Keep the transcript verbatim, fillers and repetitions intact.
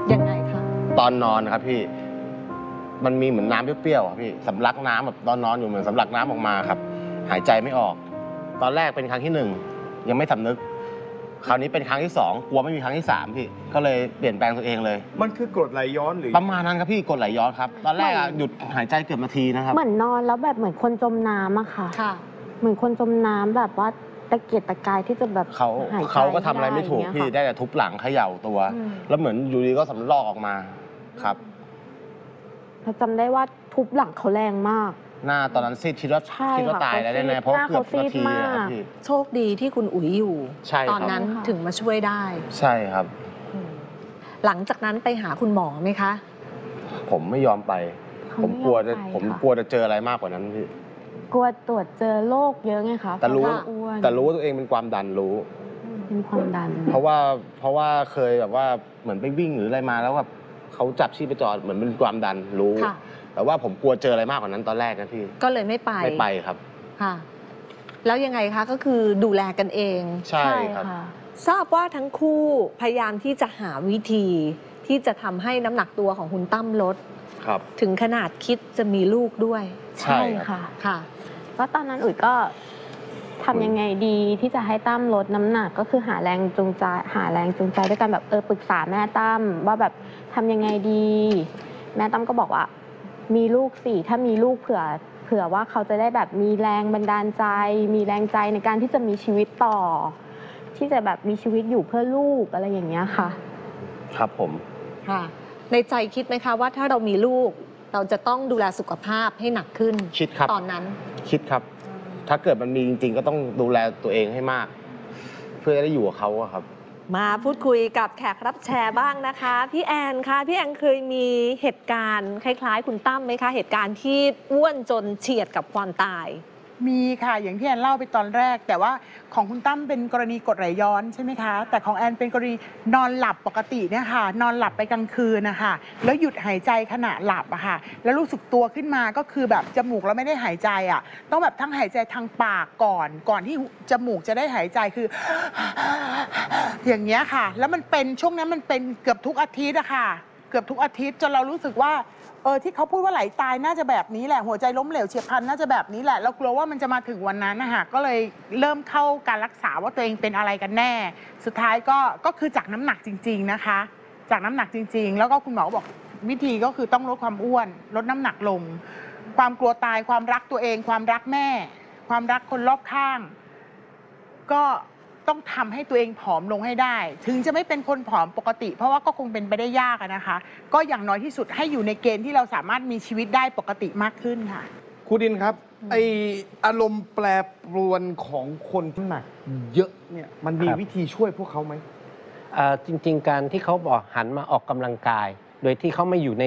ยังไงคะตอนนอนนะครับพี่มันมีเหมือนน้ำเปรี้ยวๆครับพี่สำลักน้ำแบบตอนนอนอยู่เหมือนสำลักน้ำออกมาครับหายใจไม่ออกตอนแรกเป็นครั้งที่หนึ่งยังไม่สำนึกคราวนี้เป็นครั้งที่สองกลัวไม่มีครั้งที่สามพี่ก็เลยเปลี่ยนแปลงตัวเองเลยมันคือกรดไหลย้อนหรือประมาณนั้นครับพี่กรดไหลย้อนครับตอนแรกหยุดหายใจเกือบนาทีนะครับเหมือนนอนแล้วแบบเหมือนคนจมน้ำอะค่ะค่ะเหมือนคนจมน้ำแบบว่าตะเกียกตะกายที่จะแบบเขาเขาก็ทำอะไรไม่ถูกพี่ได้แต่ทุบหลังเขย่าตัว แล้วเหมือนอยู่ดีก็สำลอกออกมาครับเราจำได้ว่าทุบหลังเขาแรงมากหน้าตอนนั้นซีดคิดว่าคิดว่าตายแล้วแน่ๆเพราะเกือบนาทีครับพี่โชคดีที่คุณอุ๋ยอยู่ตอนนั้นถึงมาช่วยได้ใช่ครับหลังจากนั้นไปหาคุณหมอไหมคะผมไม่ยอมไปผมกลัวจะผมกลัวจะเจออะไรมากกว่านั้นพี่กลัวตรวจเจอโรคเยอะไงคะแต่รู้แต่รู้ว่าตัวเองเป็นความดันรู้เป็นความดันเพราะว่าเพราะว่าเคยแบบว่าเหมือนไปวิ่งหรืออะไรมาแล้วแบบเขาจับชีพจรเหมือนเป็นความดันรู้แต่ว่าผมกลัวเจออะไรมากกว่านั้นตอนแรกนะพี่ก็เลยไม่ไปไม่ไปครับค่ะแล้วยังไงคะก็คือดูแลกันเองใช่ครับทราบว่าทั้งคู่พยายามที่จะหาวิธีที่จะทำให้น้ำหนักตัวของคุณตั้มลดครับถึงขนาดคิดจะมีลูกด้วยใช่ค่ะค่ะก็ตอนนั้นอุ๋ยก็ทำยังไงดีที่จะให้ตั้มลดน้ำหนักก็คือหาแรงจูงใจหาแรงจูงใจด้วยกันแบบเออปรึกษาแม่ตั้มว่าแบบทำยังไงดีแม่ตั้มก็บอกว่ามีลูกสิถ้ามีลูกเผื่อเผื่อว่าเขาจะได้แบบมีแรงบันดาลใจมีแรงใจในการที่จะมีชีวิตต่อที่จะแบบมีชีวิตอยู่เพื่อลูกอะไรอย่างเงี้ยค่ะครับผมค่ะในใจคิดไหมคะว่าถ้าเรามีลูกเราจะต้องดูแลสุขภาพให้หนักขึ้นคิดครับตอนนั้นคิดครับถ้าเกิดมันมีจริงๆก็ต้องดูแลตัวเองให้มากเพื่อจะได้อยู่กับเขาครับมาพูดคุยกับแขกรับแชร์บ้างนะคะพี่แอนคะพี่แอนเคยมีเหตุการณ์คล้ายๆคุณตั้มไหมคะเหตุการณ์ที่อ้วนจนเฉียดกับความตายมีค่ะอย่างที่แอนเล่าไปตอนแรกแต่ว่าของคุณตั้มเป็นกรณีกรดไหลย้อนใช่ไหมคะแต่ของแอนเป็นกรณีนอนหลับปกติเนี่ยค่ะนอนหลับไปกลางคืนนะคะแล้วหยุดหายใจขณะหลับอะค่ะแล้วรู้สึกตัวขึ้นมาก็คือแบบจมูกแล้วไม่ได้หายใจอะต้องแบบทั้งหายใจทางปากก่อนก่อนที่จมูกจะได้หายใจคืออย่างเงี้ยค่ะแล้วมันเป็นช่วงนั้นมันเป็นเกือบทุกอาทิตย์อะค่ะเกือบทุกอาทิตย์จนเรารู้สึกว่าเออที่เขาพูดว่าไหลตายน่าจะแบบนี้แหละหัวใจล้มเหลวเฉียบพลันน่าจะแบบนี้แหละเรากลัวว่ามันจะมาถึงวันนั้นนะคะก็เลยเริ่มเข้าการรักษาว่าตัวเองเป็นอะไรกันแน่สุดท้ายก็ก็คือจากน้ำหนักจริงๆนะคะจากน้ำหนักจริงๆแล้วก็คุณหมอบอกวิธีก็คือต้องลดความอ้วนลดน้ำหนักลงความกลัวตายความรักตัวเองความรักแม่ความรักคนรอบข้างก็ต้องทำให้ตัวเองผอมลงให้ได้ถึงจะไม่เป็นคนผอมปกติเพราะว่าก็คงเป็นไปได้ยากนะคะก็อย่างน้อยที่สุดให้อยู่ในเกณฑ์ที่เราสามารถมีชีวิตได้ปกติมากขึ้นค่ะครูดินครับไออารมณ์แปรปรวนของคนที่หนักเยอะเนี่ยมันมีวิธีช่วยพวกเขาไหมจริงๆการที่เขาบอกหันมาออกกำลังกายโดยที่เขาไม่อยู่ใน